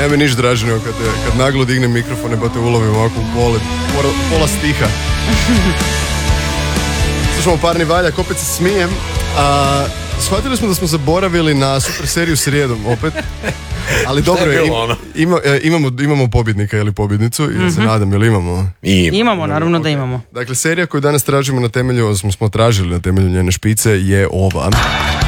Nema mi niš draže nego kad naglo dignem mikrofon i te ulovim ovako u pola stiha. Slušamo Parni Valjak, opet se smijem. Shvatili smo da smo zaboravili na super seriju Srijedom opet. Ali dobro je, imamo pobjednika ili pobjednicu, ja se nadam, ili imamo? Imamo, naravno da imamo. Dakle, serija koju danas tražimo na temelju, smo tražili na temelju njene špice, je ova.